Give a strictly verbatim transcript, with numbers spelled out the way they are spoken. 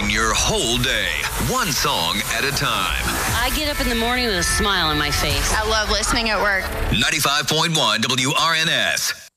brighten your whole day, one song at a time. I get up in the morning with a smile on my face. I love listening at work. ninety-five point one W R N S.